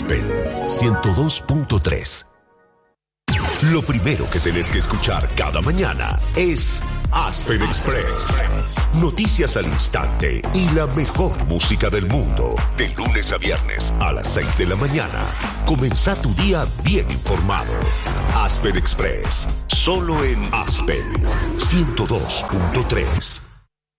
Aspen 102.3. Lo primero que tenés que escuchar cada mañana es Aspen Express. Noticias al instante y la mejor música del mundo. De lunes a viernes a las 6 de la mañana. Comenzá tu día bien informado. Aspen Express. Solo en Aspen 102.3.